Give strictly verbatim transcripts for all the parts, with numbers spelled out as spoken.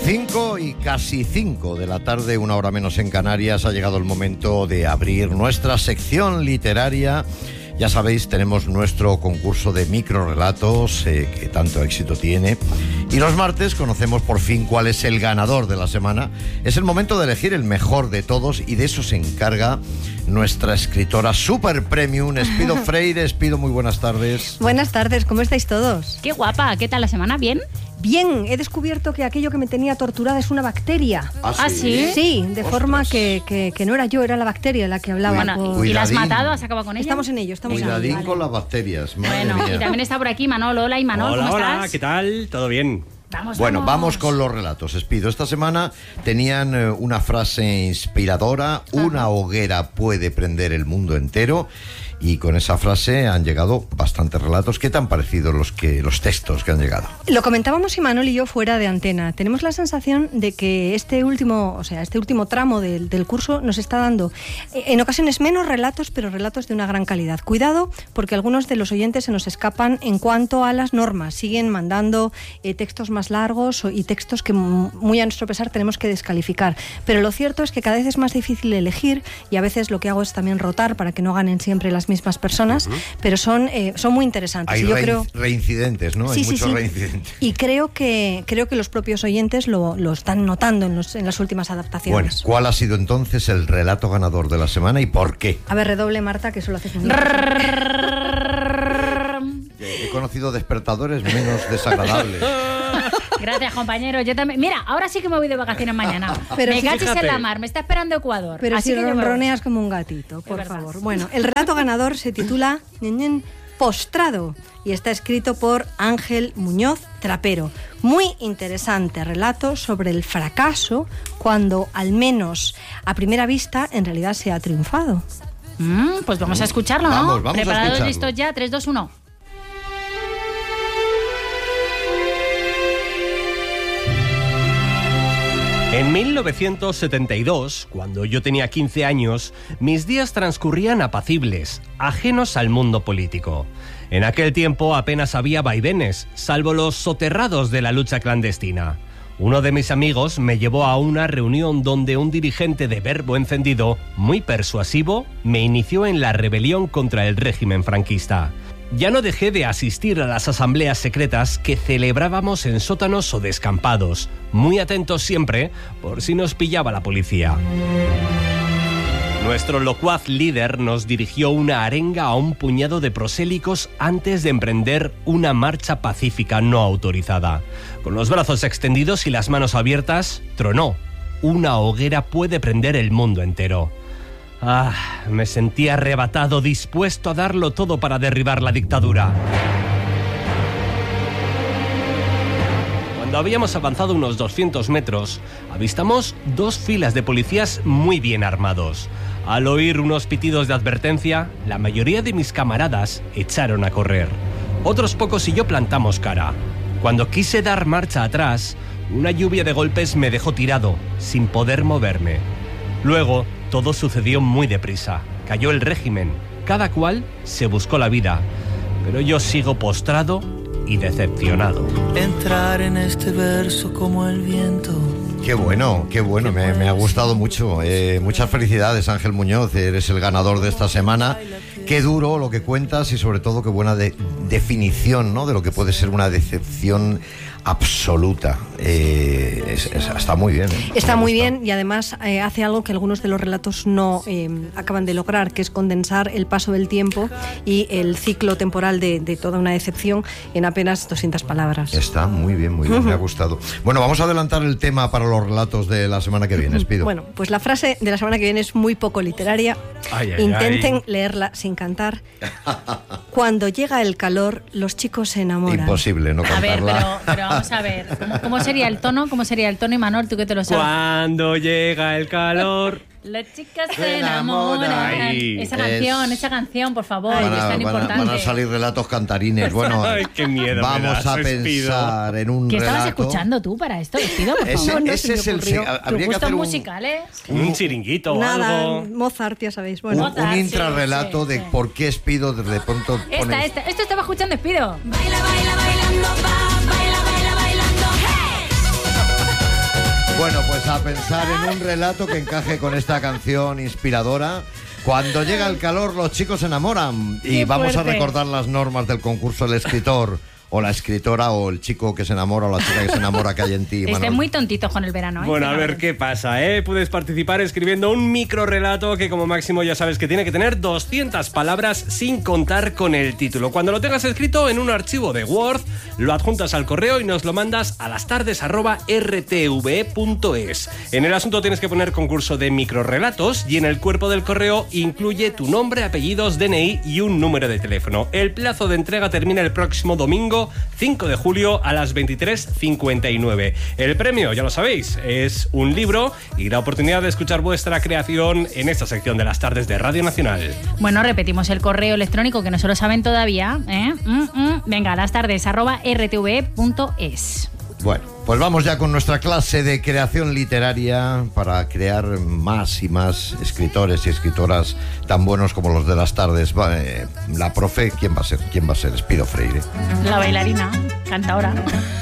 Cinco y casi cinco de la tarde, una hora menos en Canarias, ha llegado el momento de abrir nuestra sección literaria. Ya sabéis, tenemos nuestro concurso de microrelatos eh, que tanto éxito tiene. Y los martes conocemos por fin cuál es el ganador de la semana. Es el momento de elegir el mejor de todos y de eso se encarga nuestra escritora super premium, Espido Freire. Espido, muy buenas tardes. Buenas tardes, ¿cómo estáis todos? Qué guapa, ¿qué tal la semana? ¿Bien? Bien, he descubierto que aquello que me tenía torturada es una bacteria. ¿Ah, ¿Ah, sí? Sí, de Ostras. forma que, que, que no era yo, era la bacteria la que hablaba. Bueno, por... ¿y la has Cuidadín. matado? ¿Has acabado con ella? Estamos en ello, estamos en ello. Cuidadín Vale. con las bacterias, madre Bueno, mía. y también está por aquí Manol. Hola, Imanol, Hola, ¿cómo hola, estás? ¿qué tal? ¿Todo bien? Vamos, Bueno, vamos. vamos con los relatos, Espido. Esta semana tenían eh, una frase inspiradora: una hoguera puede prender el mundo entero. Y con esa frase han llegado bastantes relatos. ¿Qué te han parecido los, que, los textos que han llegado? Lo comentábamos Imanol y yo fuera de antena. Tenemos la sensación de que este último, o sea, este último tramo del, del curso nos está dando eh, en ocasiones menos relatos, pero relatos de una gran calidad. Cuidado, porque algunos de los oyentes se nos escapan en cuanto a las normas. Siguen mandando eh, textos más largos y textos que muy a nuestro pesar tenemos que descalificar. Pero lo cierto es que cada vez es más difícil elegir y a veces lo que hago es también rotar para que no ganen siempre las mismas personas, uh-huh. pero son, eh, son muy interesantes. Hay y yo rein- creo... reincidentes, ¿no? Sí, Hay sí, muchos sí. reincidentes. Y creo que creo que los propios oyentes lo, lo están notando en, los, en las últimas Bueno, adaptaciones. ¿cuál ha sido entonces el relato ganador de la semana y por qué? A ver, redoble, Marta, que eso lo haces muy bien. He conocido despertadores menos desagradables. Gracias, compañero. Yo también. Mira, ahora sí que me voy de vacaciones mañana. Pero me sí, cachis en fíjate. la mar. Me está esperando Ecuador. Pero Así si que yo me voy. ronroneas como un gatito, por verdad. favor. Bueno, el relato ganador se titula ñen, ñen, Postrado y está escrito por Ángel Muñoz Trapero. Muy interesante relato sobre el fracaso cuando, al menos a primera vista, en realidad se ha triunfado. Mm, pues vamos a escucharlo, ¿no? Vamos, vamos a ¿Preparados, escucharlo. listos ya? tres, dos, uno. En mil novecientos setenta y dos, cuando yo tenía quince años, mis días transcurrían apacibles, ajenos al mundo político. En aquel tiempo apenas había vaivenes, salvo los soterrados de la lucha clandestina. Uno de mis amigos me llevó a una reunión donde un dirigente de verbo encendido, muy persuasivo, me inició en la rebelión contra el régimen franquista. Ya no dejé de asistir a las asambleas secretas que celebrábamos en sótanos o descampados, muy atentos siempre por si nos pillaba la policía. Nuestro locuaz líder nos dirigió una arenga a un puñado de prosélicos antes de emprender una marcha pacífica no autorizada. Con los brazos extendidos y las manos abiertas, tronó: una hoguera puede prender el mundo entero. Ah, me sentí arrebatado, dispuesto a darlo todo para derribar la dictadura. Cuando habíamos avanzado unos doscientos metros, avistamos dos filas de policías muy bien armados. Al oír unos pitidos de advertencia, la mayoría de mis camaradas echaron a correr. Otros pocos y yo plantamos cara. Cuando quise dar marcha atrás, una lluvia de golpes me dejó tirado, sin poder moverme. Luego, todo sucedió muy deprisa. Cayó el régimen. Cada cual se buscó la vida. Pero yo sigo postrado y decepcionado. Entrar en este verso como el viento. Qué bueno, qué bueno, me, me ha gustado mucho. Eh, muchas felicidades, Ángel Muñoz, eres el ganador de esta semana. Qué duro lo que cuentas y sobre todo qué buena de- definición, ¿no?, de lo que puede ser una decepción absoluta. Eh, es- es- está muy bien. ¿eh? Está Me muy gusta. bien y además eh, hace algo que algunos de los relatos no eh, acaban de lograr, que es condensar el paso del tiempo y el ciclo temporal de, de toda una decepción en apenas doscientas palabras. Está muy bien, muy bien, me ha gustado. Bueno, vamos a adelantar el tema para los relatos de la semana que viene, Espido. Bueno, pues la frase de la semana que viene es muy poco literaria. Ay, ay, Intenten ay. leerla sin cantar. Cuando llega el calor, los chicos se enamoran. Imposible no A ver, cantarla. pero, pero vamos a ver. ¿Cómo, cómo sería el tono? ¿Cómo sería el tono, Imanol? ¿Tú que te lo sabes? Cuando llega el calor. Las chicas Se se enamoran. enamoran. Ay, esa es- canción, esa canción, por favor, Van que es a, tan van a- importante. van a salir relatos cantarines. Bueno, Ay, qué miedo me vamos das, a Espido. pensar en un ¿Qué estabas relato. escuchando tú para esto, Espido, por Ese, favor? no ese se me es el. ocurrió. ha- Tus Habría que gustos hacer un, musicales. Un chiringuito o Nada, algo. Mozart, ya sabéis. un, Bueno, Mozart, un sí, intrarrelato sí, de sí. por qué Espido de pronto Esta, pone. esta. Esto estaba escuchando Espido. Baila, baila, bailando, va, baila, baila, bailando, hey. Bueno, pues a pensar en un relato que encaje con esta canción inspiradora. Cuando llega el calor, los chicos se enamoran. Y Qué vamos fuerte. a recordar las normas del concurso del escritor. O la escritora, o el chico que se enamora, o la chica que se enamora que hay en ti. Estén Manol. muy tontitos con el verano, ¿eh? Bueno, a Venga, ver qué pasa, ¿eh? Puedes participar escribiendo un microrelato que como máximo ya sabes que tiene que tener doscientas palabras sin contar con el título. Cuando lo tengas escrito en un archivo de Word, lo adjuntas al correo y nos lo mandas a lastardes arroba r t v punto es. En el asunto tienes que poner concurso de microrelatos y en el cuerpo del correo incluye tu nombre, apellidos, D N I y un número de teléfono. El plazo de entrega termina el próximo domingo cinco de julio a las veintitrés cincuenta y nueve. El premio, ya lo sabéis, es un libro y la oportunidad de escuchar vuestra creación en esta sección de las tardes de Radio Nacional. Bueno, repetimos el correo electrónico que no se lo saben todavía, ¿eh? Mm, mm. Venga, lastardes arroba r t v punto es. Bueno, pues vamos ya con nuestra clase de creación literaria para crear más y más escritores y escritoras tan buenos como los de las tardes. Va, eh, la profe, ¿quién va a ser? ¿Quién va a ser? Espido Freire. La bailarina, cantadora.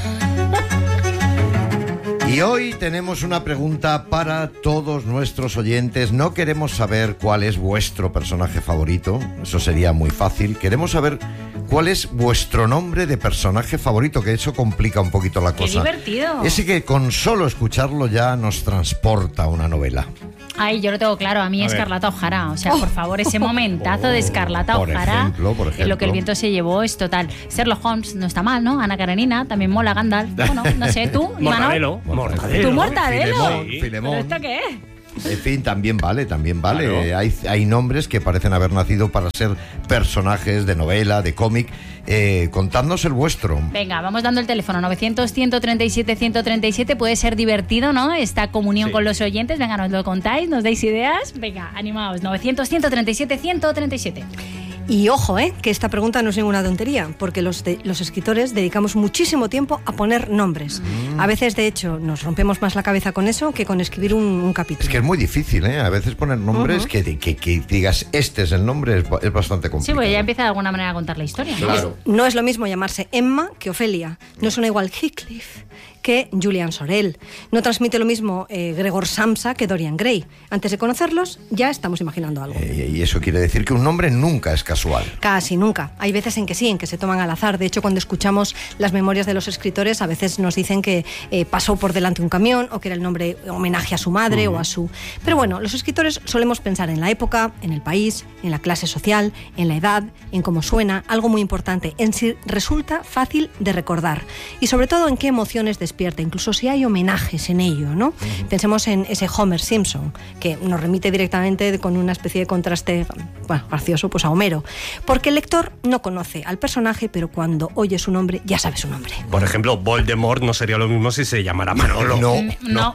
Y hoy tenemos una pregunta para todos nuestros oyentes. No queremos saber cuál es vuestro personaje favorito, eso sería muy fácil. Queremos saber cuál es vuestro nombre de personaje favorito, que eso complica un poquito la ¡Qué cosa. divertido! Ese que con solo escucharlo ya nos transporta a una novela. Ay, yo lo tengo claro, a mí A ver. Escarlata O'Hara. O sea, por favor, ese momentazo de Escarlata Por O'Hara, ejemplo, por en lo que el ejemplo. viento se llevó, es total. Sherlock Holmes no está mal, ¿no? Ana Karenina, también mola Gandalf. Bueno, no sé, tú, Mortadelo. Imanol. Mortadelo. ¿Tú Mortadelo? Filemón, Sí. Filemón. ¿Pero esto qué es? En fin, también vale, también vale. Claro. Eh, Hay, hay nombres que parecen haber nacido para ser personajes de novela, de cómic. Eh, contadnos el vuestro. Venga, vamos dando el teléfono novecientos, ciento treinta y siete, ciento treinta y siete. Puede ser divertido, ¿no? Esta comunión Sí. con los oyentes. Venga, nos lo contáis, nos dais ideas. Venga, animaos. novecientos, ciento treinta y siete, ciento treinta y siete. Y ojo, ¿eh? Que esta pregunta no es ninguna tontería, porque los, de- los escritores dedicamos muchísimo tiempo a poner nombres. A veces, de hecho, nos rompemos más la cabeza con eso que con escribir un, un capítulo. Es que es muy difícil, ¿eh? A veces poner nombres Ujú. que, que, que digas, este es el nombre, es, ba- es bastante Sí, complicado. porque ya empieza de alguna manera a contar la historia, ¿no? Claro. No es lo mismo llamarse Emma que Ofelia. No suena igual Heathcliff que Julian Sorel. No transmite lo mismo eh, Gregor Samsa que Dorian Gray. Antes de conocerlos, ya estamos imaginando algo. Eh, y eso quiere decir que un nombre nunca es casual. Casi nunca. Hay veces en que sí, en que se toman al azar. De hecho, cuando escuchamos las memorias de los escritores, a veces nos dicen que eh, pasó por delante un camión o que era el nombre homenaje a su madre o a su... Pero bueno, los escritores solemos pensar en la época, en el país, en la clase social, en la edad, en cómo suena, algo muy importante, en si resulta fácil de recordar y sobre todo en qué emociones despierta, incluso si hay homenajes en ello, ¿no? Pensemos en ese Homer Simpson, que nos remite directamente con una especie de contraste, bueno, gracioso, pues a Homero. Porque el lector no conoce al personaje, pero cuando oye su nombre, ya sabe su nombre. Por ejemplo, Voldemort no sería lo mismo si se llamara Manolo. No, N- No.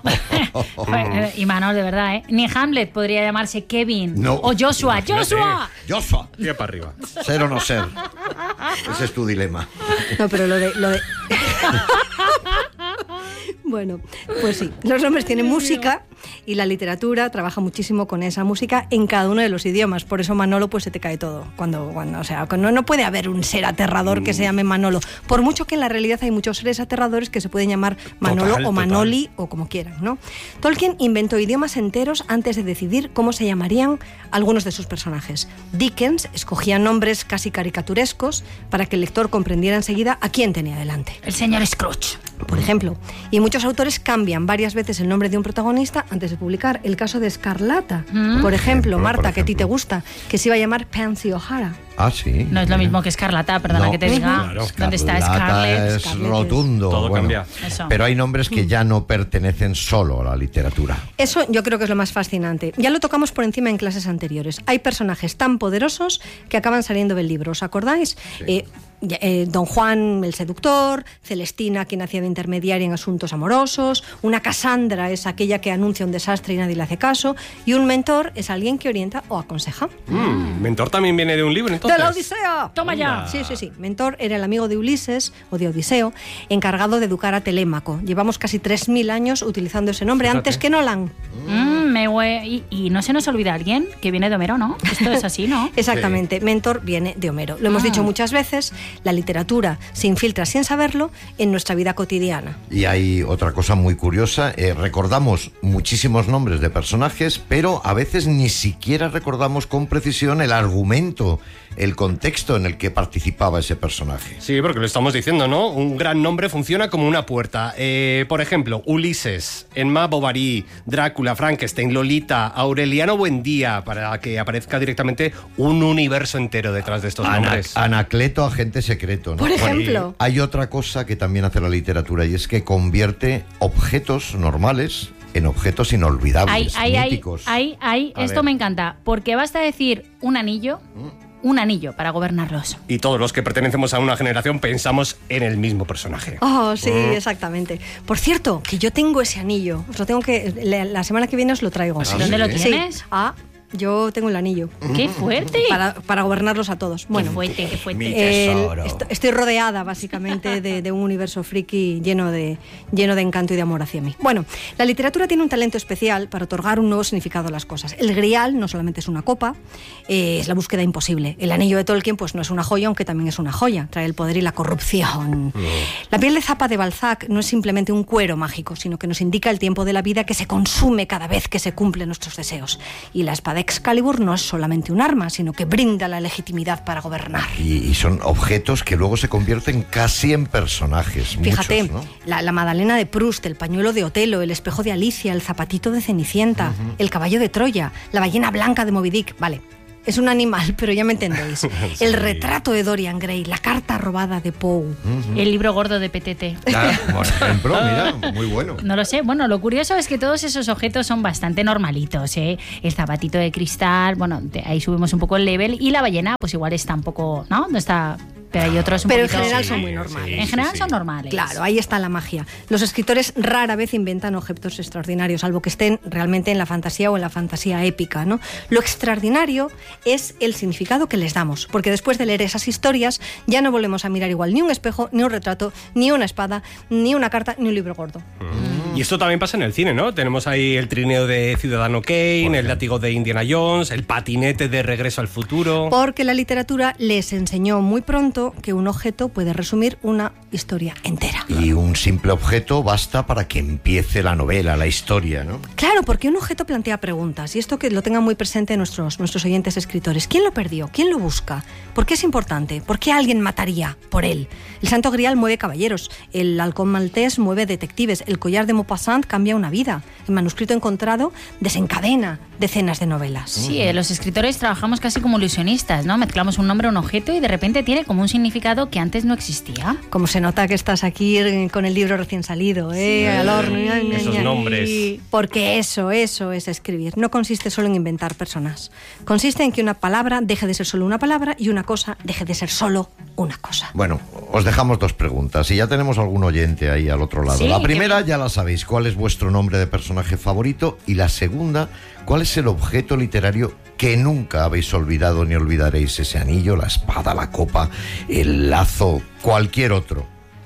Eh, Y Manol, de verdad, ¿eh? Ni Hamlet podría llamarse Kevin. no. O Joshua. Imagínate. ¡Joshua! Joshua. Pie para arriba. Ser o no ser. Ese es tu dilema. No, pero lo de... Lo de... Bueno, pues sí, los nombres tienen música y la literatura trabaja muchísimo con esa música en cada uno de los idiomas. Por eso Manolo pues se te cae todo. Cuando, cuando, o sea, no, no puede haber un ser aterrador que se llame Manolo. Por mucho que en la realidad hay muchos seres aterradores que se pueden llamar Manolo Total, o Manoli o como quieran, ¿no? Tolkien inventó idiomas enteros antes de decidir cómo se llamarían algunos de sus personajes. Dickens escogía nombres casi caricaturescos para que el lector comprendiera enseguida a quién tenía delante. El señor Scrooge. Por ejemplo, y muchos autores cambian varias veces el nombre de un protagonista antes de publicar. El caso de Escarlata, Mm. por ejemplo, Por Marta, que a ti te ejemplo. gusta, que se iba a llamar Pansy O'Hara. Ah, sí. No es lo mismo que Escarlata, perdona No. que te diga. Claro. ¿Dónde está Escarlata Scarlett? Es Scarlett es- rotundo. Todo bueno. cambia. Eso. Pero hay nombres que ya no pertenecen solo a la literatura. Eso yo creo que es lo más fascinante. Ya lo tocamos por encima en clases anteriores. Hay personajes tan poderosos que acaban saliendo del libro. ¿Os acordáis? Eh, ya- eh, Don Juan el seductor, Celestina quien hacía de intermediaria en asuntos amorosos, una Cassandra es aquella que anuncia un desastre y nadie le hace caso, y un mentor es alguien que orienta o aconseja. Mm, Mentor también viene de un libro, entonces. ¡De la Odisea! Toma ya. Sí, sí, sí. Mentor era el amigo de Ulises, o de Odiseo, encargado de educar a Telémaco. Llevamos casi tres mil años utilizando ese nombre Fíjate. antes que Nolan. Mm, me hue- y, y no se nos olvida alguien que viene de Homero, ¿no? Esto es así, ¿no? Exactamente, sí. Mentor viene de Homero. Lo hemos Ah. dicho muchas veces, la literatura se infiltra sin saberlo en nuestra vida cotidiana. Y hay otra cosa muy curiosa, eh, recordamos muchísimos nombres de personajes, pero a veces ni siquiera recordamos con precisión el argumento, el contexto en el que participaba ese personaje. Sí, porque lo estamos diciendo, ¿no? Un gran nombre funciona como una puerta. Eh, por ejemplo, Ulises, Emma Bovary, Drácula, Frankenstein, Lolita, Aureliano Buendía, para que aparezca directamente un universo entero detrás de estos Ana- nombres. Anacleto, agente secreto, ¿no? Por ejemplo. Hay otra cosa que también hace la literatura y es que convierte objetos normales en objetos inolvidables, Ay, ay, ay, míticos. ay, ay, A esto ver. me encanta, porque basta decir un anillo, un anillo para gobernarlos. Y todos los que pertenecemos a una generación pensamos en el mismo personaje. Oh, sí, exactamente. Por cierto, que yo tengo ese anillo. Os lo tengo que la, la semana que viene os lo traigo. ¿Ah, sí? ¿Dónde lo Sí. tienes? Ah, yo tengo el anillo. ¡Qué fuerte! Para, para gobernarlos a todos. Bueno, Bueno, qué fuerte, qué fuerte. Mi el- tesoro. est- estoy rodeada básicamente de, de un universo friki lleno de, lleno de encanto y de amor hacia mí. Bueno, la literatura tiene un talento especial para otorgar un nuevo significado a las cosas. El grial no solamente es una copa, eh, es la búsqueda imposible. El anillo de Tolkien pues no es una joya, aunque también es una joya. Trae el poder y la corrupción. La piel de zapa de Balzac no es simplemente un cuero mágico, sino que nos indica el tiempo de la vida que se consume cada vez que se cumplen nuestros deseos. Y la espada Excalibur no es solamente un arma, sino que brinda la legitimidad para gobernar. Y, y son objetos que luego se convierten casi en personajes. Fíjate, muchos, ¿no? la, la Madalena de Proust, el pañuelo de Otelo, el espejo de Alicia, el zapatito de Cenicienta, el caballo de Troya, la ballena blanca de Moby Dick. Vale, es un animal, pero ya me entendéis. El retrato de Dorian Gray, la carta robada de Poe. El libro gordo de P T T. Ah, por ejemplo, mira, muy bueno. No lo sé. Bueno, lo curioso es que todos esos objetos son bastante normalitos, ¿eh? El zapatito de cristal, bueno, de ahí subimos un poco el level. Y la ballena, pues igual está un poco, ¿no? No está... Pero hay otros un Pero en poquito- general Sí, son muy sí, normales. En general sí, son sí. normales. Claro, ahí está la magia. Los escritores rara vez inventan objetos extraordinarios, salvo que estén realmente en la fantasía o en la fantasía épica, ¿no? Lo extraordinario es el significado que les damos, porque después de leer esas historias ya no volvemos a mirar igual ni un espejo, ni un retrato, ni una espada, ni una carta, ni un libro gordo. Y esto también pasa en el cine, ¿no? Tenemos ahí el trineo de Ciudadano Kane, el látigo de Indiana Jones, el patinete de Regreso al Futuro. Porque la literatura les enseñó muy pronto que un objeto puede resumir una historia entera. Y un simple objeto basta para que empiece la novela, la historia, ¿no? Claro, porque un objeto plantea preguntas, y esto que lo tengan muy presente nuestros, nuestros oyentes escritores. ¿Quién lo perdió? ¿Quién lo busca? ¿Por qué es importante? ¿Por qué alguien mataría por él? El Santo Grial mueve caballeros, el halcón maltés mueve detectives, el collar de Maupassant cambia una vida, el manuscrito encontrado desencadena decenas de novelas. Sí, eh, los escritores trabajamos casi como ilusionistas, ¿no? Mezclamos un nombre, un objeto y de repente tiene como un significado que antes no existía. Como se nota que estás aquí eh, con el libro recién salido, ¿eh? Al horno. ña, ña, Esos ña. nombres. Porque eso, eso es escribir. No consiste solo en inventar personas. Consiste en que una palabra deje de ser solo una palabra y una cosa deje de ser solo una cosa. Bueno, os dejamos dos preguntas y ya tenemos algún oyente ahí al otro lado. Sí, la primera que- ya la sabéis, ¿cuál es vuestro nombre de personaje favorito? Y la segunda, ¿cuál es el objeto literario que nunca habéis olvidado ni olvidaréis? Ese anillo, la espada, la copa, el lazo, cualquier otro.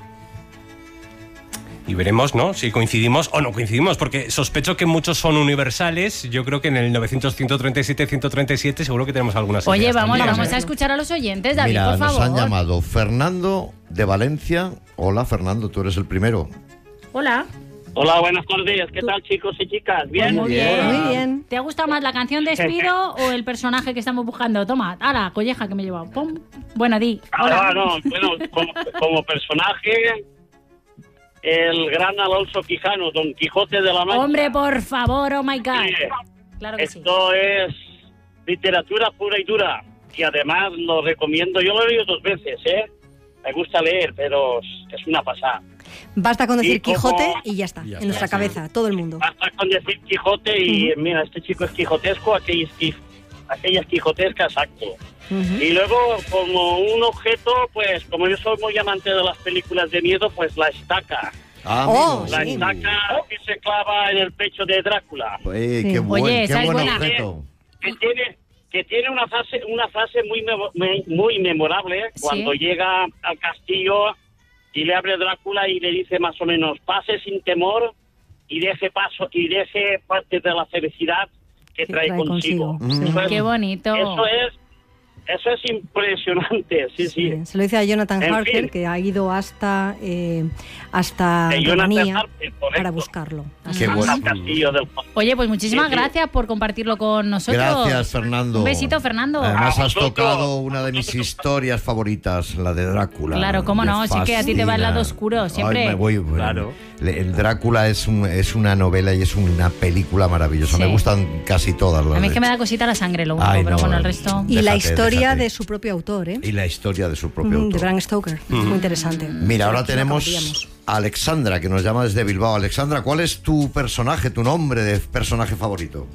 Y veremos, ¿no? Si coincidimos o no coincidimos, porque sospecho que muchos son universales. Yo creo que en el novecientos, ciento treinta y siete, ciento treinta y siete seguro que tenemos algunas Oye, ideas vamos, también, vamos ¿eh? a escuchar a los oyentes, David, Mira, por nos favor. han llamado Fernando de Valencia. Hola, Fernando, tú eres el primero. Hola. Hola, buenas tardes. ¿Qué tal, chicos y chicas? ¿Bien? Muy bien. Muy bien. ¿Te ha gustado más la canción Despido o el personaje que estamos buscando? Toma, ala, colleja que me he llevado. Pum. Bueno, di. Ah, no, bueno, como, como personaje, el gran Alonso Quijano, Don Quijote de la Mancha. Hombre, por favor, oh my God. Sí, Claro que sí. esto es literatura pura y dura. Y además lo recomiendo. Yo lo he leído dos veces, ¿eh? Me gusta leer, pero es una pasada. Basta con decir Y como- Quijote y ya está, Ya en nuestra está, cabeza, todo el mundo. Basta con decir Quijote y mira, este chico es quijotesco, aquella es, quij- aquella es quijotesca, exacto. Ujú. Y luego, como un objeto, pues como yo soy muy amante de las películas de miedo, pues la estaca. Ah, Oh, amigo, La sí. estaca que se clava en el pecho de Drácula. Eh, Sí. qué buen, Oye, qué esa es buen buena. objeto. Que tiene, que tiene una frase, una frase muy, memo- muy, muy memorable ¿eh? Sí. Cuando llega al castillo y le abre Drácula y le dice más o menos, pase sin temor, y de ese paso y de ese parte de la felicidad que, que trae, trae consigo. consigo. Sí. Es, Qué bonito. Eso es Eso es impresionante, sí, sí. sí. Se lo dice a Jonathan en Harker, fin. que ha ido hasta eh, hasta Rumanía para buscarlo. Qué bueno. Oye, pues muchísimas sí, sí. gracias por compartirlo con nosotros. Gracias, Fernando. Un besito, Fernando. Además has tocado una de mis historias favoritas, la de Drácula. Claro, cómo Me no, sí que a ti te va el lado fascina. oscuro, siempre. Ay, me voy, bueno, Claro. El Drácula es, un, es una novela y es una película maravillosa. Sí. Me gustan casi todas las A mí es de- que me da cosita la sangre lo único, Ay, pero no, bueno, el no. resto... Y la Déjate, historia déjate. de su propio autor, ¿eh? Y la historia de su propio Mm, autor. de Bram Stoker. Es muy interesante. Mira, ahora Aquí lo tenemos acabaríamos. a Alexandra, que nos llama desde Bilbao. Alexandra, ¿cuál es tu personaje, tu nombre de personaje favorito?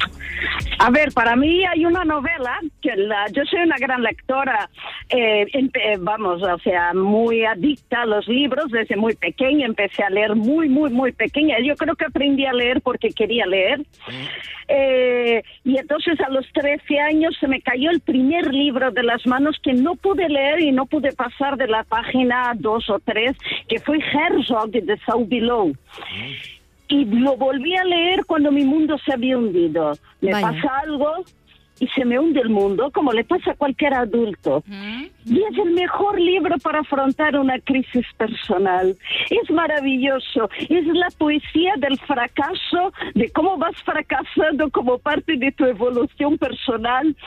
A ver, para mí hay una novela que la, yo soy una gran lectora, eh, empe- vamos, o sea, muy adicta a los libros desde muy pequeña. Empecé a leer muy, muy, muy pequeña. Yo creo que aprendí a leer porque quería leer. Eh, y entonces a los trece años se me cayó el primer libro de las manos que no pude leer y no pude pasar de la página dos o tres, que fue Herzog de Saul Bellow. Y lo volví a leer cuando mi mundo se había hundido. Me Vaya. pasa algo y se me hunde el mundo, como le pasa a cualquier adulto. Y es el mejor libro para afrontar una crisis personal. Es maravilloso. Es la poesía del fracaso, de cómo vas fracasando como parte de tu evolución personal.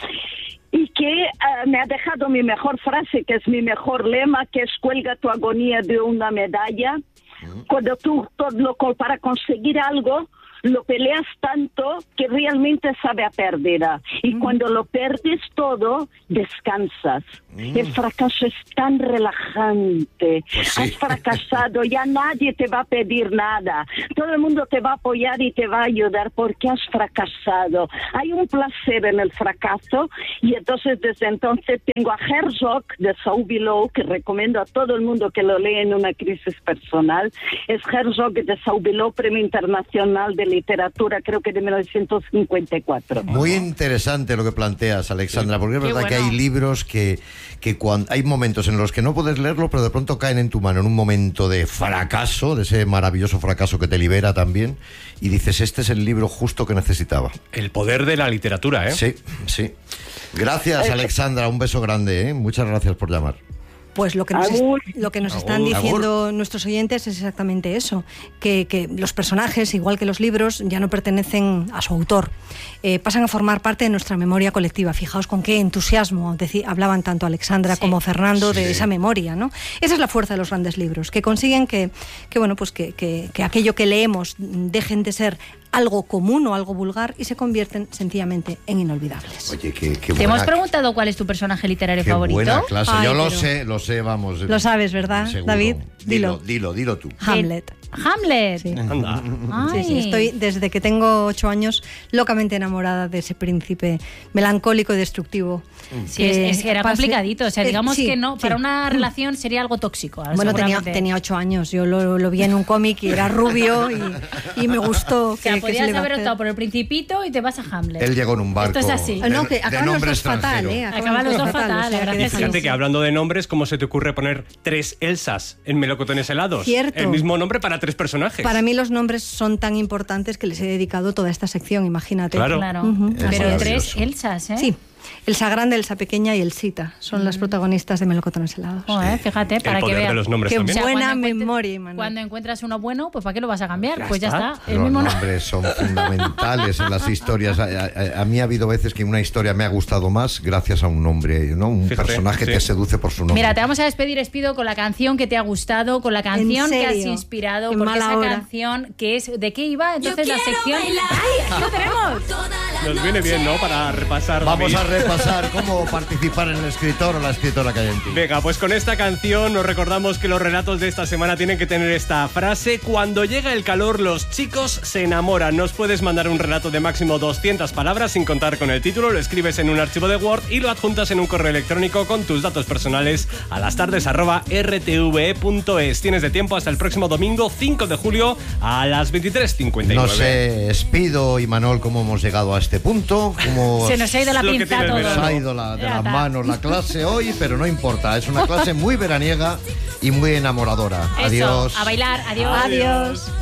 Y que uh, me ha dejado mi mejor frase, que es mi mejor lema, que es: cuelga tu agonía de una medalla. Cuando tú todo lo, para conseguir algo lo peleas tanto que realmente sabe a pérdida, y mm. cuando lo perdes todo descansas. Mm. El fracaso es tan relajante. Pues sí. Has fracasado, ya nadie te va a pedir nada, todo el mundo te va a apoyar y te va a ayudar porque has fracasado. Hay un placer en el fracaso, y entonces desde entonces tengo a Herzog de Saul Bellow, que recomiendo a todo el mundo que lo lea en una crisis personal. Es Herzog de Saul Bellow, Premio Internacional de Literatura, creo que de mil novecientos cincuenta y cuatro. Muy interesante lo que planteas, Alexandra, porque es Qué verdad bueno. que hay libros que, que cuando, hay momentos en los que no puedes leerlo, pero de pronto caen en tu mano en un momento de fracaso, de ese maravilloso fracaso que te libera también, y dices, este es el libro justo que necesitaba. El poder de la literatura, ¿eh? Sí, sí. Gracias, Alexandra, un beso grande, ¿eh? Muchas gracias por llamar. Pues lo que nos, es- Agur. lo que nos Agur. están diciendo nuestros oyentes es exactamente eso, que, que los personajes, igual que los libros, ya no pertenecen a su autor, eh, pasan a formar parte de nuestra memoria colectiva. Fijaos con qué entusiasmo deci- hablaban tanto Alexandra Sí. como Fernando de Sí. esa memoria, ¿no? Esa es la fuerza de los grandes libros, que consiguen que, que bueno, pues que, que, que aquello que leemos dejen de ser algo común o algo vulgar y se convierten sencillamente en inolvidables. Oye, qué, qué ¿Te buena, hemos preguntado cuál es tu personaje literario qué favorito? buena clase. Ay, Yo lo pero- sé, lo sé, vamos. Lo sabes, ¿verdad, seguro. David? Dilo, Dilo. dilo, dilo tú. Hamlet. Hamlet. Sí. Anda. Ay. Sí, sí, estoy desde que tengo ocho años locamente enamorada de ese príncipe melancólico y destructivo. Sí, es, es que era pase- complicadito. O sea, Eh, digamos sí, que no, sí. para una relación sería algo tóxico. Bueno, tenía, seguramente. tenía ocho años, yo lo, lo vi en un cómic y era rubio y, y me gustó. O sea, que- que se podrías le va a haber hacer. optado por el Principito y te vas a Hamlet. Él llegó en un barco. Esto es así. de- No, que de acaban los nombre dos fatal, extranjero. ¿eh? Acaban los dos fatal, o sea, la verdad que que déjalo. Fíjate que hablando de nombres, ¿cómo se te ocurre poner tres Elsas en Melocotones helados? Cierto. El mismo nombre para tres personajes. Para mí los nombres son tan importantes que les he dedicado toda esta sección, imagínate. Claro. Claro. Ujú. Es Pero maravilloso. tres Elsas, ¿eh? Sí, Elsa Grande, Elsa Pequeña y Elsita son las protagonistas de Melocotones helados. Joder, fíjate, para El que poder veas. de los nombres Qué también. Buena cuando encuentres- memoria, Imanol. Cuando encuentras uno bueno, pues ¿para qué lo vas a cambiar? Ya pues ya está. está. El Los mismo no- nombres son fundamentales en las historias. A, a- a mí ha habido veces que una historia me ha gustado más gracias a un nombre, ¿no? Un Fíjate, personaje sí. te seduce por su nombre. Mira, te vamos a despedir, Espido, con la canción que te ha gustado, con la canción que has serio? inspirado, En porque mala esa hora. canción que es ¿de qué iba? Entonces Yo la quiero sección. bailar. ¡Ay! ¡Aquí lo tenemos! Nos viene bien, ¿no? Para repasar. Vamos a David. repasar cómo participar en el escritor o la escritora que hay en ti. Venga, pues con esta canción nos recordamos que los relatos de esta semana tienen que tener esta frase: cuando llega el calor, los chicos se enamoran. Nos puedes mandar un relato de máximo doscientas palabras sin contar con el título, lo escribes en un archivo de Word y lo adjuntas en un correo electrónico con tus datos personales a lastardes arroba r t v e punto es. Tienes de tiempo hasta el próximo domingo cinco de julio a las veintitrés cincuenta y nueve. No sé, Espido y Manol, cómo hemos llegado a este punto, cómo Se nos ha ido la Es lo que pinza tiene el todo. verano. se ha ido la- de Ya las está. manos la clase hoy, pero no importa, es una clase muy veraniega y muy enamoradora. Eso, Adiós. a bailar, adiós. Adiós.